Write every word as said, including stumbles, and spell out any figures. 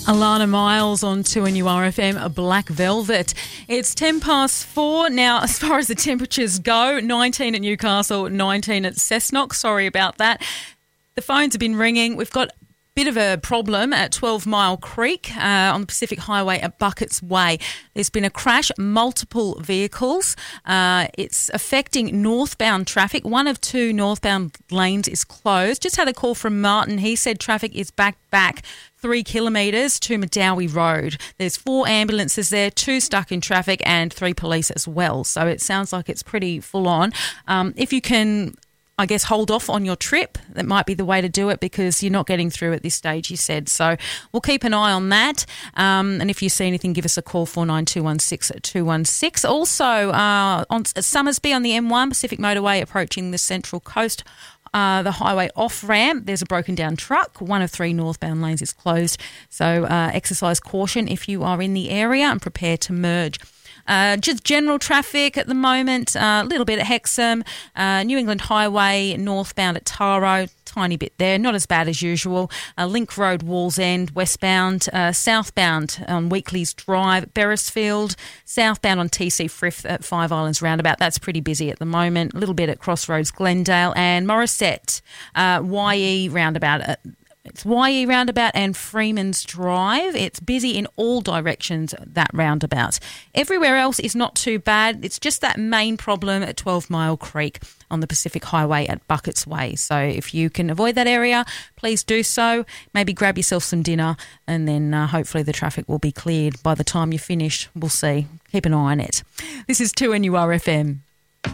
Alana Miles on two N U R F M, a Black Velvet. It's ten past four. Now, as far as the temperatures go, nineteen at Newcastle, nineteen at Cessnock. Sorry about that. The phones have been ringing. We've got a bit of a problem at twelve Mile Creek uh, on the Pacific Highway at Buckets Way. There's been a crash, multiple vehicles. Uh, it's affecting northbound traffic. One of two northbound lanes is closed. Just had a call from Martin. He said traffic is back back three kilometres to Medowie Road. There's four ambulances there, two stuck in traffic and three police as well. So it sounds like it's pretty full on. Um, if you can, I guess, hold off on your trip, that might be the way to do it because you're not getting through at this stage, you said. So we'll keep an eye on that. Um, and if you see anything, give us a call, four nine two one six two one six. Also, uh, on at Summersby on the M one, Pacific Motorway approaching the Central Coast, Uh, the highway off-ramp, there's a broken down truck. One of three northbound lanes is closed. So uh, exercise caution if you are in the area and prepare to merge. Uh, just general traffic at the moment, uh, a little bit at Hexham, uh, New England Highway northbound at Taro, tiny bit there, not as bad as usual. Uh, Link Road, Wallsend, westbound, uh, southbound on Weekleys Drive, Beresfield, southbound on T C Frith at Five Islands Roundabout. That's pretty busy at the moment. A little bit at Crossroads, Glendale, and Morisset, uh, Y E Roundabout at It's Y E Roundabout and Freeman's Drive. It's busy in all directions, that roundabout. Everywhere else is not too bad. It's just that main problem at twelve Mile Creek on the Pacific Highway at Buckets Way. So if you can avoid that area, please do so. Maybe grab yourself some dinner and then uh, hopefully the traffic will be cleared by the time you finish. We'll see. Keep an eye on it. This is two N U R F M.